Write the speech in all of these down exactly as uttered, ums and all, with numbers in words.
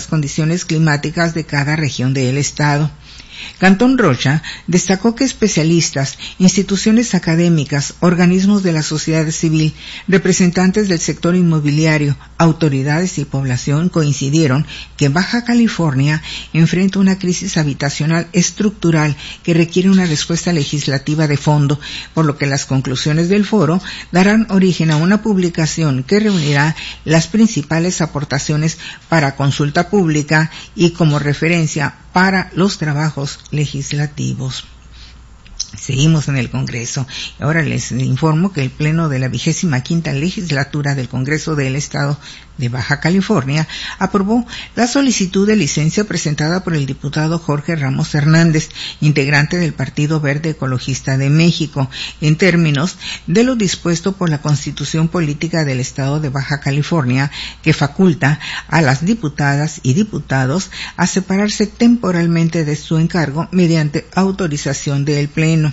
condiciones climáticas de cada región del estado. Cantón Rocha destacó que especialistas, instituciones académicas, organismos de la sociedad civil, representantes del sector inmobiliario, autoridades y población coincidieron que Baja California enfrenta una crisis habitacional estructural que requiere una respuesta legislativa de fondo, por lo que las conclusiones del foro darán origen a una publicación que reunirá las principales aportaciones para consulta pública y como referencia para los trabajos legislativos. Seguimos en el Congreso. Ahora les informo que el Pleno de la vigésima quinta legislatura del Congreso del Estado de Baja California aprobó la solicitud de licencia presentada por el diputado Jorge Ramos Hernández, integrante del Partido Verde Ecologista de México, en términos de lo dispuesto por la Constitución Política del Estado de Baja California, que faculta a las diputadas y diputados a separarse temporalmente de su encargo mediante autorización del Pleno.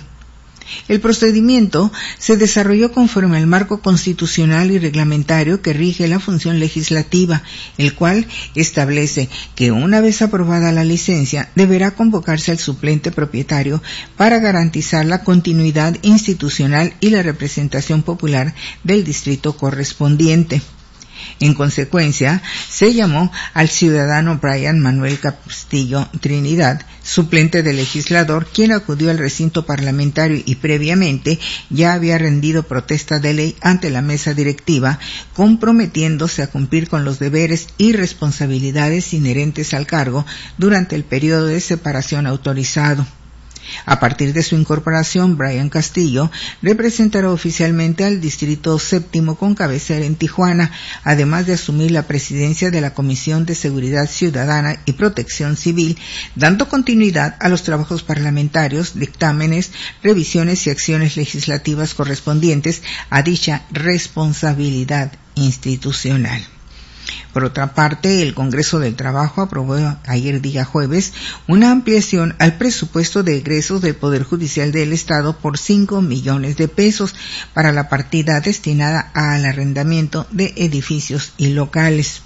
El procedimiento se desarrolló conforme al marco constitucional y reglamentario que rige la función legislativa, el cual establece que una vez aprobada la licencia deberá convocarse al suplente propietario para garantizar la continuidad institucional y la representación popular del distrito correspondiente. En consecuencia, se llamó al ciudadano Brian Manuel Castillo Trinidad, suplente del legislador, quien acudió al recinto parlamentario y previamente ya había rendido protesta de ley ante la mesa directiva, comprometiéndose a cumplir con los deberes y responsabilidades inherentes al cargo durante el periodo de separación autorizado. A partir de su incorporación, Brian Castillo representará oficialmente al Distrito Séptimo con cabecera en Tijuana, además de asumir la presidencia de la Comisión de Seguridad Ciudadana y Protección Civil, dando continuidad a los trabajos parlamentarios, dictámenes, revisiones y acciones legislativas correspondientes a dicha responsabilidad institucional. Por otra parte, el Congreso del Trabajo aprobó ayer día jueves una ampliación al presupuesto de egresos del Poder Judicial del Estado por cinco millones de pesos para la partida destinada al arrendamiento de edificios y locales.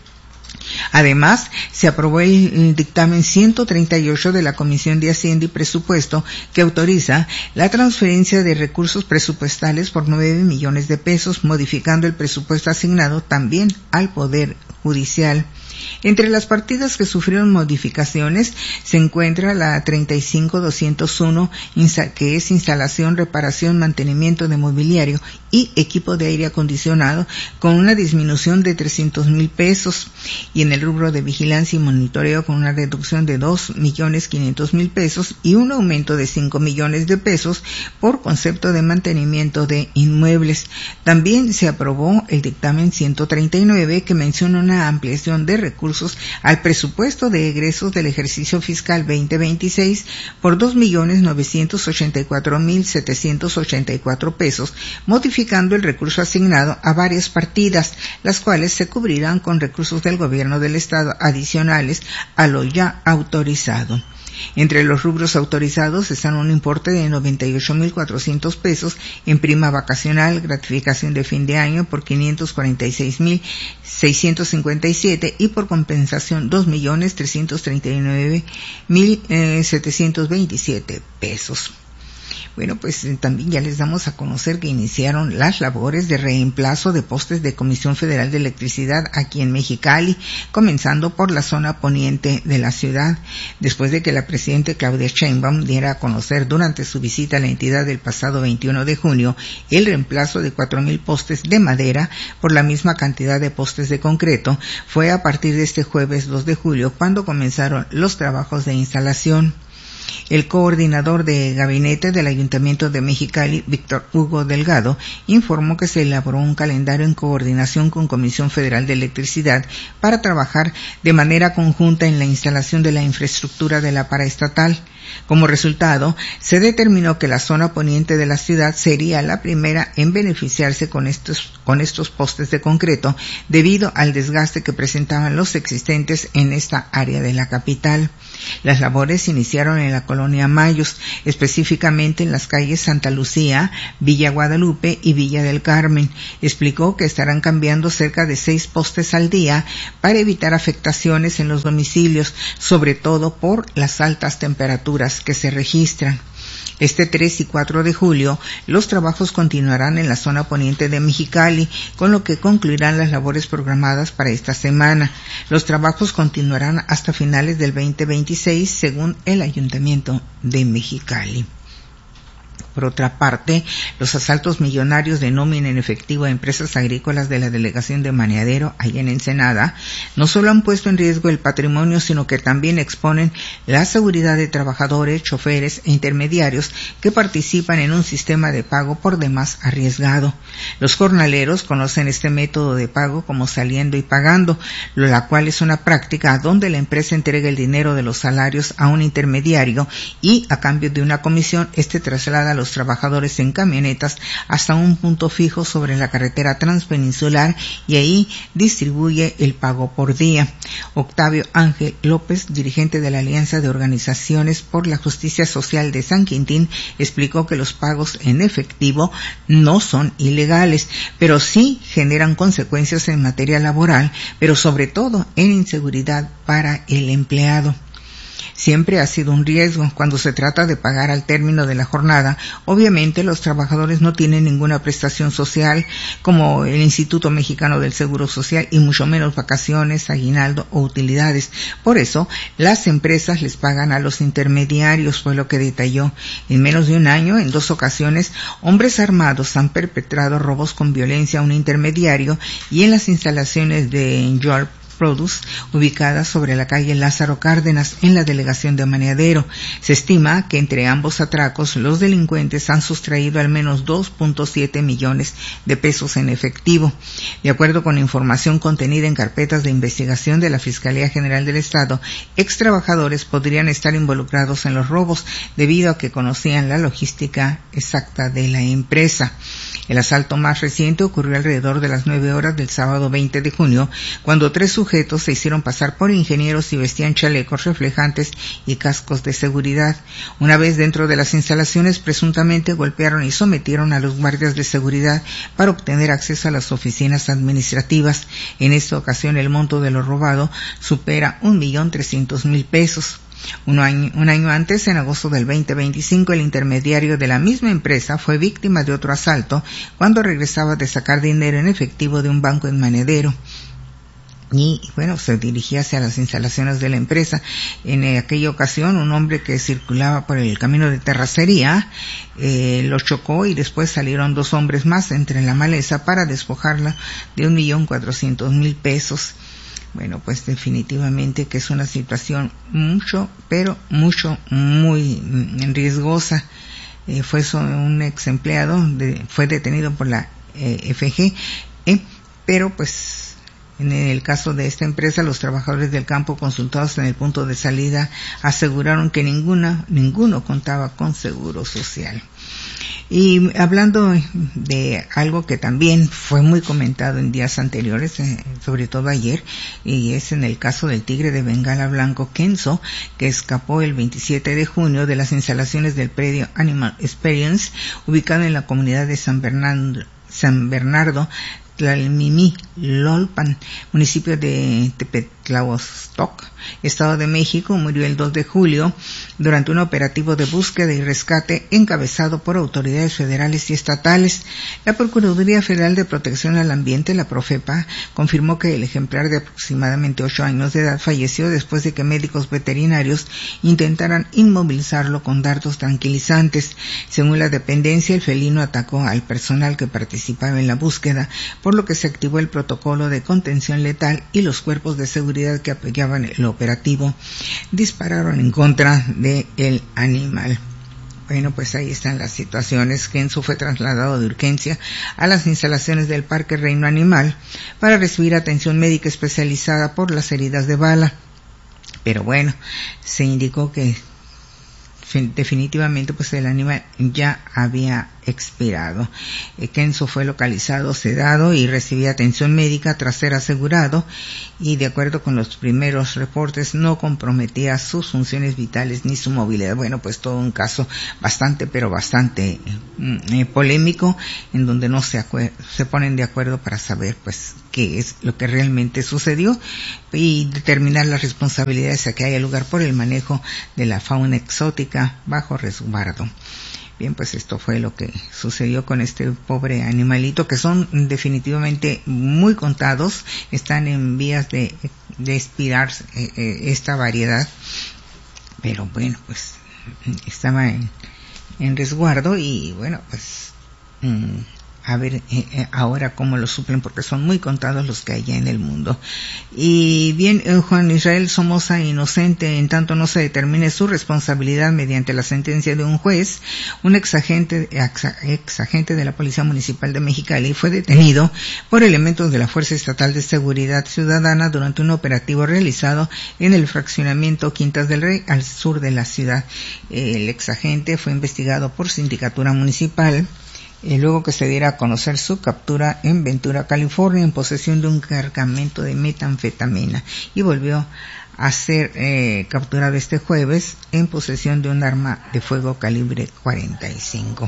Además, se aprobó el dictamen ciento treinta y ocho de la Comisión de Hacienda y Presupuesto que autoriza la transferencia de recursos presupuestales por nueve millones de pesos, modificando el presupuesto asignado también al Poder Judicial. Entre las partidas que sufrieron modificaciones se encuentra la treinta y cinco doscientos uno, que es instalación, reparación, mantenimiento de mobiliario y equipo de aire acondicionado, con una disminución de trescientos mil pesos, y en el rubro de vigilancia y monitoreo con una reducción de dos millones quinientos mil pesos y un aumento de cinco millones de pesos por concepto de mantenimiento de inmuebles. También se aprobó el dictamen ciento treinta y nueve, que menciona una ampliación de recursos al presupuesto de egresos del ejercicio fiscal veinte veintiséis por dos millones novecientos ochenta y cuatro mil setecientos ochenta y cuatro pesos, modificando el recurso asignado a varias partidas, las cuales se cubrirán con recursos del gobierno del estado adicionales a lo ya autorizado. Entre los rubros autorizados están un importe de noventa y ocho mil cuatrocientos pesos en prima vacacional, gratificación de fin de año por quinientos cuarenta y seis mil seiscientos cincuenta y siete y por compensación dos millones trescientos treinta y nueve mil setecientos veintisiete pesos. Bueno, pues eh, también ya les damos a conocer que iniciaron las labores de reemplazo de postes de Comisión Federal de Electricidad aquí en Mexicali, comenzando por la zona poniente de la ciudad, después de que la presidenta Claudia Sheinbaum diera a conocer durante su visita a la entidad del pasado veintiuno de junio el reemplazo de cuatro mil postes de madera por la misma cantidad de postes de concreto. Fue a partir de este jueves dos de julio cuando comenzaron los trabajos de instalación. El coordinador de gabinete del Ayuntamiento de Mexicali, Víctor Hugo Delgado, informó que se elaboró un calendario en coordinación con Comisión Federal de Electricidad para trabajar de manera conjunta en la instalación de la infraestructura de la paraestatal. Como resultado, se determinó que la zona poniente de la ciudad sería la primera en beneficiarse con estos, con estos postes de concreto debido al desgaste que presentaban los existentes en esta área de la capital. Las labores iniciaron en la la colonia Mayos, específicamente en las calles Santa Lucía, Villa Guadalupe y Villa del Carmen. Explicó que estarán cambiando cerca de seis postes al día para evitar afectaciones en los domicilios, sobre todo por las altas temperaturas que se registran. Este tres y cuatro de julio, los trabajos continuarán en la zona poniente de Mexicali, con lo que concluirán las labores programadas para esta semana. Los trabajos continuarán hasta finales del veinte veintiséis, según el Ayuntamiento de Mexicali. Por otra parte, los asaltos millonarios de nómina en efectivo a empresas agrícolas de la delegación de Maneadero, allá en Ensenada, no solo han puesto en riesgo el patrimonio, sino que también exponen la seguridad de trabajadores, choferes e intermediarios que participan en un sistema de pago por demás arriesgado. Los jornaleros conocen este método de pago como saliendo y pagando, la cual es una práctica donde la empresa entrega el dinero de los salarios a un intermediario y, a cambio de una comisión, este traslada a los trabajadores en camionetas hasta un punto fijo sobre la carretera transpeninsular y ahí distribuye el pago por día. Octavio Ángel López, dirigente de la Alianza de Organizaciones por la Justicia Social de San Quintín, explicó que los pagos en efectivo no son ilegales, pero sí generan consecuencias en materia laboral, pero sobre todo en inseguridad para el empleado. Siempre ha sido un riesgo cuando se trata de pagar al término de la jornada. Obviamente los trabajadores no tienen ninguna prestación social como el Instituto Mexicano del Seguro Social y mucho menos vacaciones, aguinaldo o utilidades. Por eso las empresas les pagan a los intermediarios, fue lo que detalló. En menos de un año, en dos ocasiones, hombres armados han perpetrado robos con violencia a un intermediario y en las instalaciones de York Produce, ubicadas sobre la calle Lázaro Cárdenas, en la delegación de Maneadero. Se estima que entre ambos atracos los delincuentes han sustraído al menos dos punto siete millones de pesos en efectivo. De acuerdo con información contenida en carpetas de investigación de la Fiscalía General del Estado, ex trabajadores podrían estar involucrados en los robos debido a que conocían la logística exacta de la empresa. El asalto más reciente ocurrió alrededor de las nueve horas del sábado veinte de junio, cuando tres sujetos se hicieron pasar por ingenieros y vestían chalecos reflejantes y cascos de seguridad. Una vez dentro de las instalaciones, presuntamente golpearon y sometieron a los guardias de seguridad para obtener acceso a las oficinas administrativas. En esta ocasión, el monto de lo robado supera un millón trescientos mil pesos. Un año, un año antes, en agosto del veinte veinticinco, el intermediario de la misma empresa fue víctima de otro asalto cuando regresaba de sacar dinero en efectivo de un banco en Maneadero. Y bueno, se dirigía hacia las instalaciones de la empresa. En aquella ocasión, un hombre que circulaba por el camino de terracería eh, lo chocó y después salieron dos hombres más entre la maleza para despojarla de un millón cuatrocientos mil pesos. Bueno, pues definitivamente que es una situación mucho, pero mucho, muy riesgosa. Eh, fue un ex empleado, de, fue detenido por la eh, F G, eh, pero pues en el caso de esta empresa, los trabajadores del campo consultados en el punto de salida aseguraron que ninguna, ninguno contaba con seguro social. Y hablando de algo que también fue muy comentado en días anteriores, eh, sobre todo ayer, y es en el caso del tigre de Bengala blanco Kenzo, que escapó el veintisiete de junio de las instalaciones del predio Animal Experience, ubicado en la comunidad de San Bernardo, San Bernardo Tlalmimí, Lolpan, municipio de Tepetlaostoc, Estado de México. Murió el dos de julio durante un operativo de búsqueda y rescate encabezado por autoridades federales y estatales. La Procuraduría Federal de Protección al Ambiente, la Profepa, confirmó que el ejemplar de aproximadamente ocho años de edad falleció después de que médicos veterinarios intentaran inmovilizarlo con dardos tranquilizantes. Según la dependencia, el felino atacó al personal que participaba en la búsqueda, por lo que se activó el protocolo de contención letal y los cuerpos de seguridad que apoyaban el operativo dispararon en contra del animal. Bueno, pues ahí están las situaciones. Kenzo fue trasladado de urgencia a las instalaciones del Parque Reino Animal para recibir atención médica especializada por las heridas de bala. Pero bueno, se indicó que definitivamente pues el animal ya había expirado. Eh, Kenzo fue localizado sedado y recibía atención médica tras ser asegurado, y de acuerdo con los primeros reportes no comprometía sus funciones vitales ni su movilidad. Bueno, pues todo un caso bastante pero bastante eh, polémico, en donde no se, acuer- se ponen de acuerdo para saber pues qué es lo que realmente sucedió y determinar las responsabilidades a que haya lugar por el manejo de la fauna exótica bajo resguardo. Bien, pues esto fue lo que sucedió con este pobre animalito, que son definitivamente muy contados, están en vías de, de expirar eh, eh, esta variedad, pero bueno, pues estaba en, en resguardo y bueno, pues mmm, a ver eh, eh, ahora cómo lo suplen, porque son muy contados los que hay en el mundo. Y bien, eh, Juan Israel Somoza inocente en tanto no se determine su responsabilidad mediante la sentencia de un juez. Un exagente, ex, exagente de la Policía Municipal de Mexicali fue detenido por elementos de la Fuerza Estatal de Seguridad Ciudadana durante un operativo realizado en el fraccionamiento Quintas del Rey, al sur de la ciudad. El exagente fue investigado por Sindicatura Municipal, y luego que se diera a conocer su captura en Ventura, California, en posesión de un cargamento de metanfetamina, y volvió a ser eh, capturado este jueves en posesión de un arma de fuego calibre cuarenta y cinco.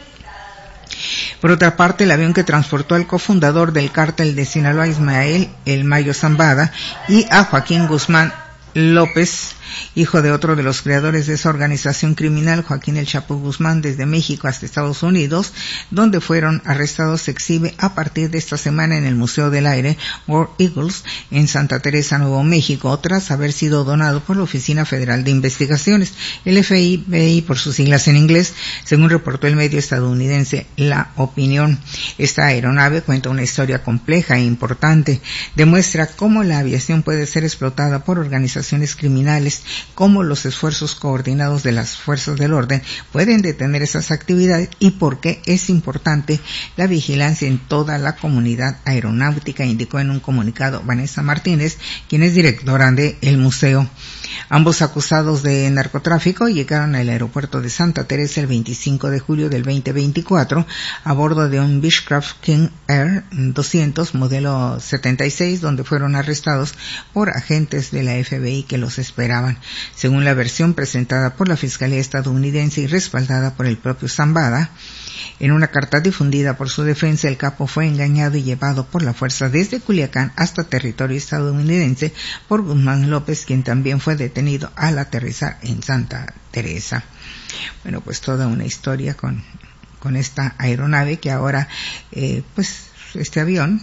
Por otra parte, el avión que transportó al cofundador del cártel de Sinaloa, Ismael El Mayo Zambada, y a Joaquín Guzmán López, hijo de otro de los creadores de esa organización criminal, Joaquín El Chapo Guzmán, desde México hasta Estados Unidos, donde fueron arrestados, se exhibe a partir de esta semana en el Museo del Aire War Eagles en Santa Teresa, Nuevo México, tras haber sido donado por la Oficina Federal de Investigaciones, el F B I por sus siglas en inglés, según reportó el medio estadounidense La Opinión. Esta aeronave cuenta una historia compleja e importante, demuestra cómo la aviación puede ser explotada por organizaciones criminales, cómo los esfuerzos coordinados de las fuerzas del orden pueden detener esas actividades y por qué es importante la vigilancia en toda la comunidad aeronáutica, indicó en un comunicado Vanessa Martínez, quien es directora del museo. Ambos acusados de narcotráfico llegaron al aeropuerto de Santa Teresa el veinticinco de julio del veinte veinticuatro a bordo de un Beechcraft King Air doscientos modelo setenta y seis, donde fueron arrestados por agentes de la F B I que los esperaban. Según la versión presentada por la Fiscalía estadounidense y respaldada por el propio Zambada, en una carta difundida por su defensa, el capo fue engañado y llevado por la fuerza desde Culiacán hasta territorio estadounidense por Guzmán López, quien también fue detenido al aterrizar en Santa Teresa. Bueno, pues toda una historia con, con esta aeronave que ahora, eh, pues este avión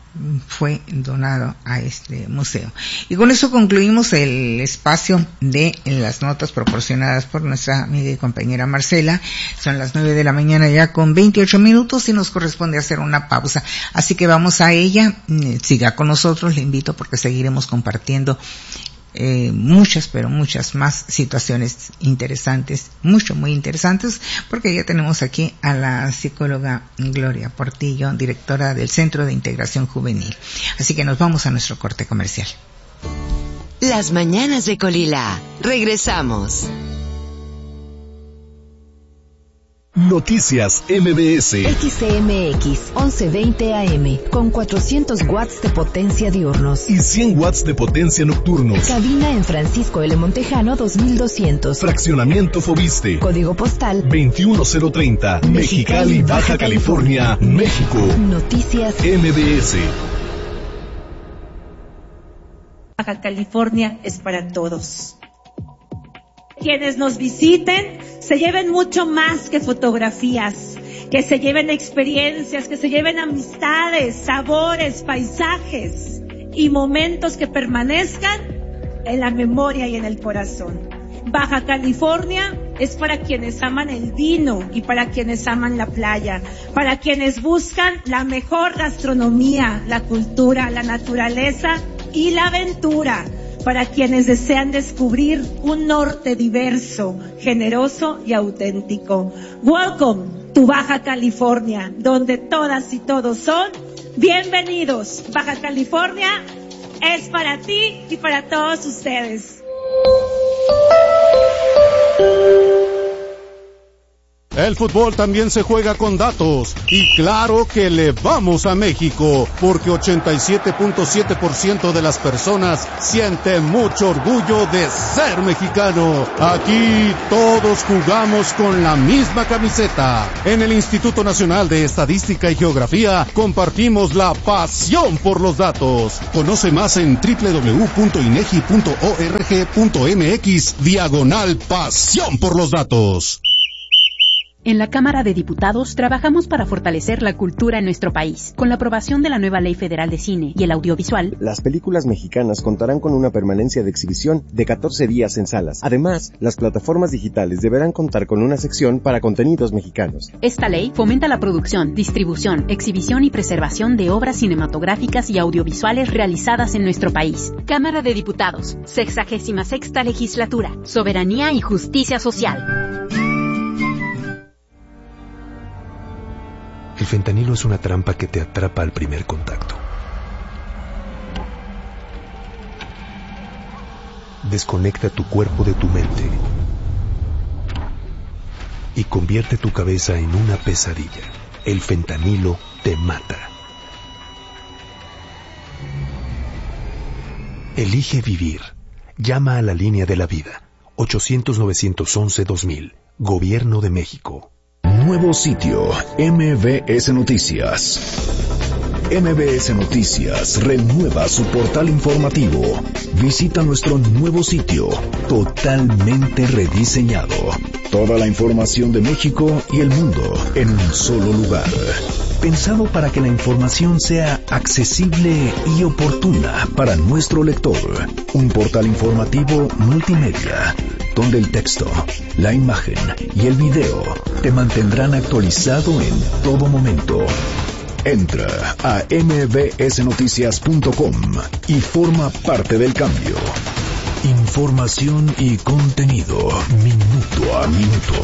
fue donado a este museo. Y con eso concluimos el espacio de las notas proporcionadas por nuestra amiga y compañera Marcela. Son las nueve de la mañana ya con veintiocho minutos y nos corresponde hacer una pausa. Así que vamos a ella. Siga con nosotros, le invito porque seguiremos compartiendo Eh, muchas, pero muchas más situaciones interesantes, mucho, muy interesantes, porque ya tenemos aquí a la psicóloga Gloria Portillo, directora del Centro de Integración Juvenil. Así que nos vamos a nuestro corte comercial. Las mañanas de Colila. Regresamos. Noticias M B S. X C M X once veinte A M con cuatrocientos watts de potencia diurnos y cien watts de potencia nocturnos. Cabina en Francisco L. Montejano dos mil doscientos. Fraccionamiento Fobiste. Código postal veintiuno cero treinta. Mexicali, Baja California, México. Noticias M B S. Baja California es para todos. Quienes nos visiten se lleven mucho más que fotografías, que se lleven experiencias, que se lleven amistades, sabores, paisajes y momentos que permanezcan en la memoria y en el corazón. Baja California es para quienes aman el vino y para quienes aman la playa, para quienes buscan la mejor gastronomía, la cultura, la naturaleza y la aventura, para quienes desean descubrir un norte diverso, generoso y auténtico. Welcome to Baja California, donde todas y todos son bienvenidos. Baja California es para ti y para todos ustedes. El fútbol también se juega con datos, y claro que le vamos a México, porque ochenta y siete punto siete por ciento de las personas sienten mucho orgullo de ser mexicano. Aquí todos jugamos con la misma camiseta. En el Instituto Nacional de Estadística y Geografía compartimos la pasión por los datos. Conoce más en doble u doble u doble u punto inegi punto org punto mx diagonal pasión por los datos. En la Cámara de Diputados trabajamos para fortalecer la cultura en nuestro país. Con la aprobación de la nueva Ley Federal de Cine y el Audiovisual, las películas mexicanas contarán con una permanencia de exhibición de catorce días en salas. Además, las plataformas digitales deberán contar con una sección para contenidos mexicanos. Esta ley fomenta la producción, distribución, exhibición y preservación de obras cinematográficas y audiovisuales realizadas en nuestro país. Cámara de Diputados, sexagésima sexta legislatura, soberanía y justicia social. El fentanilo es una trampa que te atrapa al primer contacto. Desconecta tu cuerpo de tu mente y convierte tu cabeza en una pesadilla. El fentanilo te mata. Elige vivir. Llama a la línea de la vida. ochocientos, novecientos once, dos mil. Gobierno de México. Nuevo sitio, M B S Noticias. M B S Noticias renueva su portal informativo. Visita nuestro nuevo sitio, totalmente rediseñado. Toda la información de México y el mundo en un solo lugar. Pensado para que la información sea accesible y oportuna para nuestro lector. Un portal informativo multimedia, donde el texto, la imagen y el video te mantendrán actualizado en todo momento. Entra a eme be ese noticias punto com y forma parte del cambio. Información y contenido, minuto a minuto.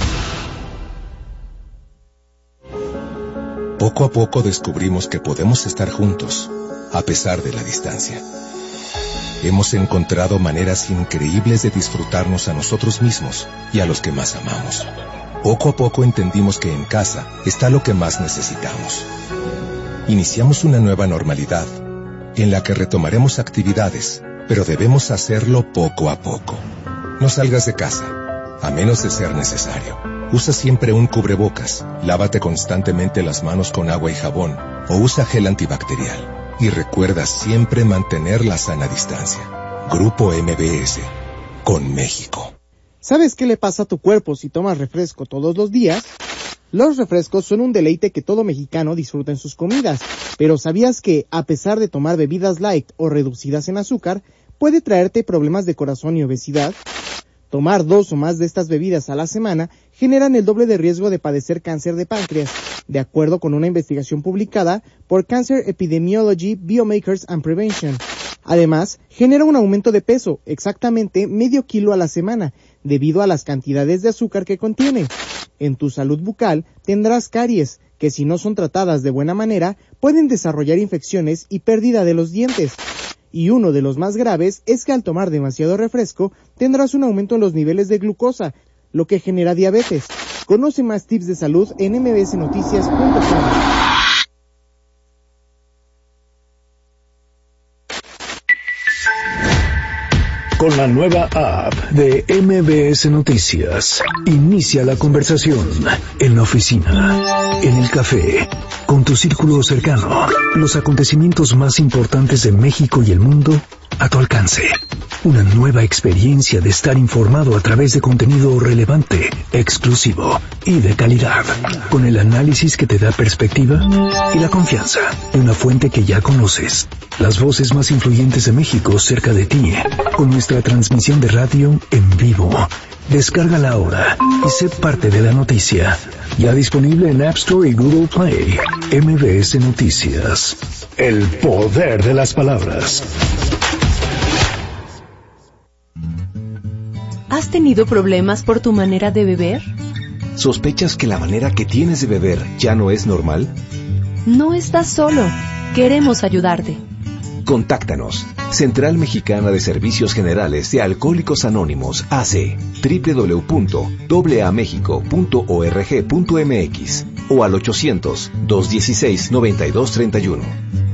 Poco a poco descubrimos que podemos estar juntos, a pesar de la distancia. Hemos encontrado maneras increíbles de disfrutarnos a nosotros mismos y a los que más amamos. Poco a poco entendimos que en casa está lo que más necesitamos. Iniciamos una nueva normalidad, en la que retomaremos actividades, pero debemos hacerlo poco a poco. No salgas de casa, a menos de ser necesario. Usa siempre un cubrebocas, lávate constantemente las manos con agua y jabón, o usa gel antibacterial. Y recuerda siempre mantener la sana distancia. Grupo M B S, con México. ¿Sabes qué le pasa a tu cuerpo si tomas refresco todos los días? Los refrescos son un deleite que todo mexicano disfruta en sus comidas, pero ¿sabías que, a pesar de tomar bebidas light o reducidas en azúcar, puede traerte problemas de corazón y obesidad? Tomar dos o más de estas bebidas a la semana generan el doble de riesgo de padecer cáncer de páncreas, de acuerdo con una investigación publicada por Cancer Epidemiology, Biomarkers and Prevention. Además, genera un aumento de peso, exactamente medio kilo a la semana, debido a las cantidades de azúcar que contiene. En tu salud bucal tendrás caries, que si no son tratadas de buena manera, pueden desarrollar infecciones y pérdida de los dientes. Y uno de los más graves es que al tomar demasiado refresco, tendrás un aumento en los niveles de glucosa, lo que genera diabetes. Conoce más tips de salud en eme be ese noticias punto com. Con la nueva app de M B S Noticias, inicia la conversación en la oficina, en el café, con tu círculo cercano. Los acontecimientos más importantes de México y el mundo a tu alcance. Una nueva experiencia de estar informado a través de contenido relevante, exclusivo y de calidad. Con el análisis que te da perspectiva y la confianza de una fuente que ya conoces. Las voces más influyentes de México cerca de ti. Con nuestra transmisión de radio en vivo. Descárgala ahora y sé parte de la noticia. Ya disponible en App Store y Google Play. M B S Noticias. El poder de las palabras. ¿Has tenido problemas por tu manera de beber? ¿Sospechas que la manera que tienes de beber ya no es normal? No estás solo. Queremos ayudarte. Contáctanos Central Mexicana de Servicios Generales de Alcohólicos Anónimos, A C, doble u doble u doble u punto a mexico punto org punto m x o al ochocientos, dos dieciséis, noventa y dos treinta y uno.